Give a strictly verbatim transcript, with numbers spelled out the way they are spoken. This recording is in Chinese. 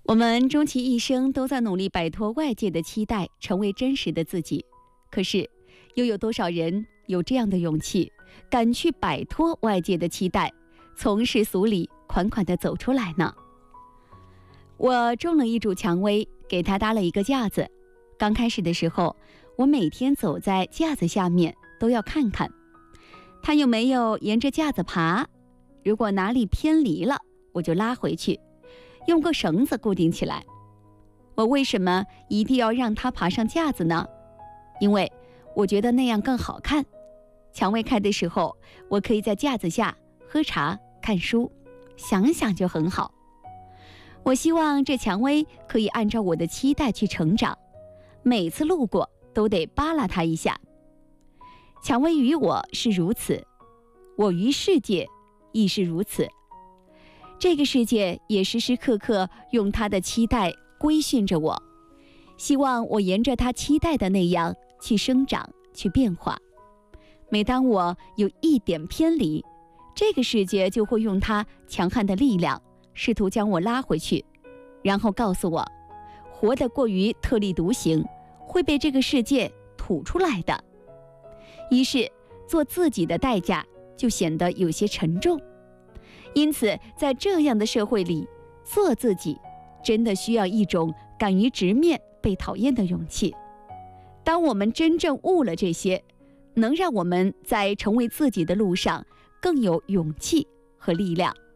我们终其一生都在努力摆脱外界的期待，成为真实的自己。可是，又有多少人有这样的勇气，敢去摆脱外界的期待，从世俗里款款地走出来呢？我种了一株蔷薇，给它搭了一个架子。刚开始的时候，我每天走在架子下面，都要看看它有没有沿着架子爬。如果哪里偏离了，我就拉回去，用个绳子固定起来。我为什么一定要让它爬上架子呢？因为我觉得那样更好看。蔷薇开的时候，我可以在架子下喝茶、看书，想想就很好。我希望这蔷薇可以按照我的期待去成长，每次路过都得扒拉它一下。蔷薇于我是如此，我于世界亦是如此。这个世界也时时刻刻用它的期待规训着我，希望我沿着它期待的那样去生长、去变化。每当我有一点偏离，这个世界就会用它强悍的力量，试图将我拉回去，然后告诉我，活得过于特立独行，会被这个世界吐出来的。于是，做自己的代价就显得有些沉重。因此，在这样的社会里，做自己真的需要一种敢于直面被讨厌的勇气。当我们真正悟了这些，能让我们在成为自己的路上更有勇气和力量。